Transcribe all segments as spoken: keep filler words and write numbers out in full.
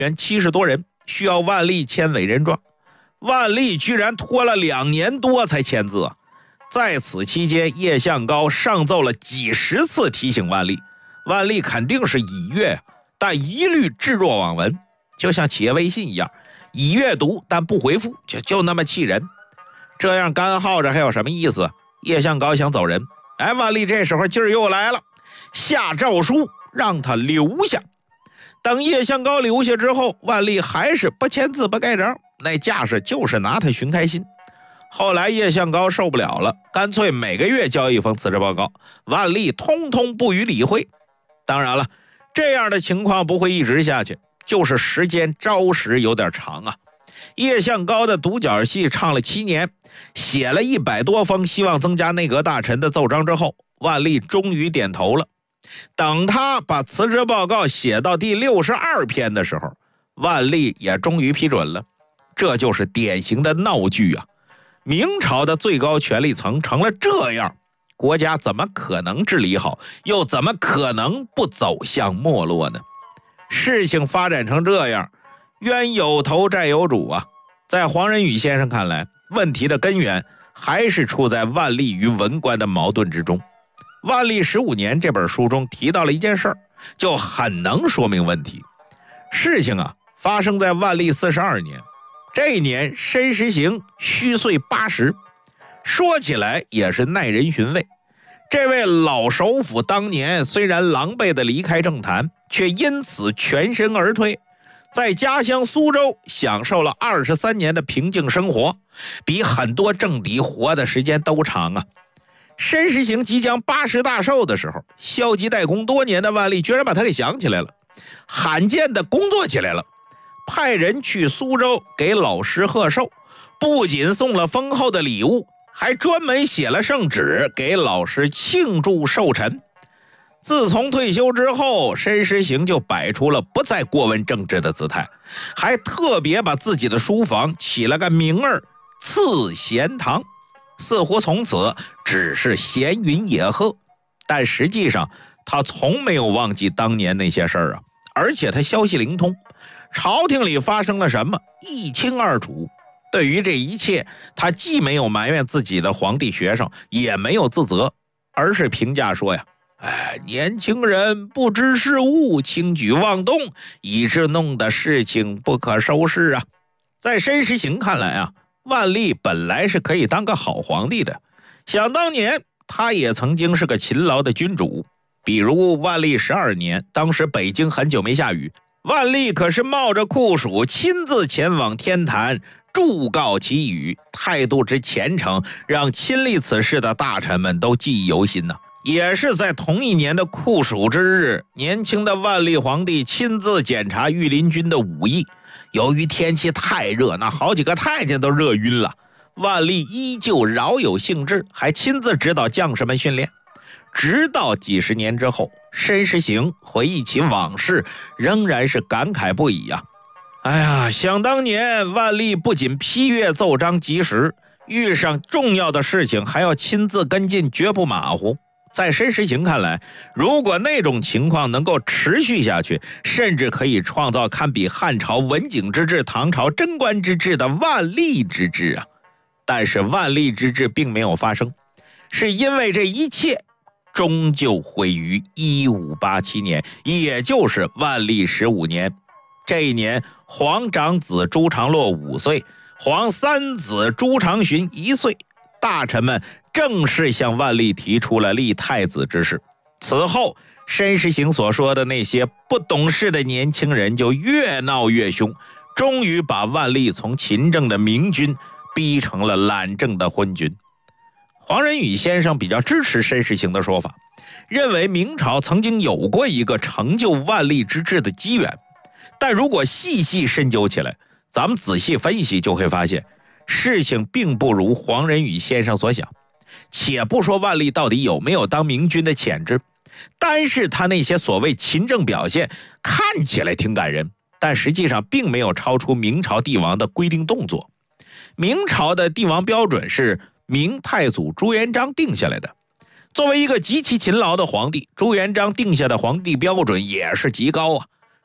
员七十多人，需要万历签委任状。万历居然拖了两年多才签字啊！在此期间，叶向高上奏了几十次提醒万历，万历肯定是已阅，但一律置若罔闻，就像企业微信一样，已阅读但不回复，就就那么气人。这样干耗着还有什么意思？叶向高想走人，哎，万历这时候劲儿又来了，下诏书让他留下。等叶向高留下之后，万历还是不签字不盖章，那架势就是拿他寻开心。后来叶向高受不了了，干脆每个月交一封辞职报告，万历通通不予理会。当然了，这样的情况不会一直下去，就是时间着实有点长啊。叶向高的独角戏唱了七年，写了一百多封希望增加内阁大臣的奏章之后，万历终于点头了。等他把辞职报告写到第六十二篇的时候，万历也终于批准了。这就是典型的闹剧啊！明朝的最高权力层成了这样，国家怎么可能治理好，又怎么可能不走向没落呢？事情发展成这样，冤有头债有主啊！在黄仁宇先生看来，问题的根源还是出在万历与文官的矛盾之中。万历十五年这本书中提到了一件事儿，就很能说明问题。事情啊，发生在万历四十二年，这一年申时行虚岁八十，说起来也是耐人寻味。这位老首辅当年虽然狼狈地离开政坛，却因此全身而退，在家乡苏州享受了二十三年的平静生活，比很多政敌活的时间都长啊。申时行即将八十大寿的时候，消极怠工多年的万历居然把他给想起来了，罕见的工作起来了，派人去苏州给老师贺寿，不仅送了丰厚的礼物，还专门写了圣旨给老师庆祝寿辰。自从退休之后，申时行就摆出了不再过问政治的姿态，还特别把自己的书房起了个名儿赐贤堂，似乎从此只是闲云野鹤。但实际上他从没有忘记当年那些事儿啊，而且他消息灵通，朝廷里发生了什么一清二楚。对于这一切，他既没有埋怨自己的皇帝学生，也没有自责，而是评价说呀，哎，年轻人不知事务，轻举妄动，以致弄得事情不可收拾啊。在申时行看来啊，万历本来是可以当个好皇帝的，想当年他也曾经是个勤劳的君主。比如万历十二年，当时北京很久没下雨，万历可是冒着酷暑亲自前往天坛祝告祈雨，态度之虔诚，让亲历此事的大臣们都记忆犹新呢、啊。也是在同一年的酷暑之日，年轻的万历皇帝亲自检查御林军的武艺，由于天气太热，那好几个太监都热晕了，万历依旧饶有兴致，还亲自指导将士们训练。直到几十年之后，申时行回忆起往事，仍然是感慨不已啊。哎呀，想当年万历不仅批阅奏章及时，遇上重要的事情还要亲自跟进，绝不马虎。在申时行看来，如果那种情况能够持续下去，甚至可以创造堪比汉朝文景之治、唐朝贞观之治的万历之治啊。但是万历之治并没有发生，是因为这一切终究毁于一五八七年，也就是万历十五年。这一年，皇长子朱常洛五岁，皇三子朱常洵一岁，大臣们正式向万历提出了立太子之事。此后，申时行所说的那些不懂事的年轻人就越闹越凶，终于把万历从勤政的明君逼成了懒政的昏君。黄仁宇先生比较支持申时行的说法，认为明朝曾经有过一个成就万历之治的机缘，但如果细细深究起来，咱们仔细分析就会发现，事情并不如黄仁宇先生所想。且不说万历到底有没有当明君的潜质，单是他那些所谓勤政表现看起来挺感人，但实际上并没有超出明朝帝王的规定动作。明朝的帝王标准是明太祖朱元璋定下来的，作为一个极其勤劳的皇帝，朱元璋定下的皇帝标准也是极高啊。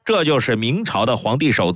这就是明朝的皇帝手